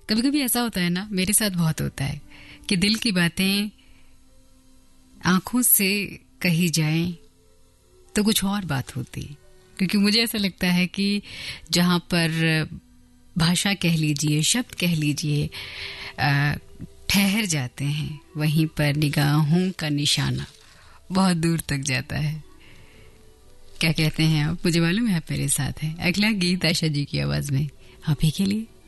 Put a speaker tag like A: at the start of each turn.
A: कभी कभी ऐसा होता है ना, मेरे साथ बहुत होता है कि दिल की बातें आंखों से कही जाएं तो कुछ और बात होती, क्योंकि मुझे ऐसा लगता है कि जहां पर भाषा कह लीजिए, शब्द कह लीजिए, ठहर जाते हैं, वहीं पर निगाहों का निशाना बहुत दूर तक जाता है। क्या कहते हैं आप? मुझे मालूम है आप मेरे साथ हैं। अगला गीत आशा जी की आवाज में आप ही के लिए।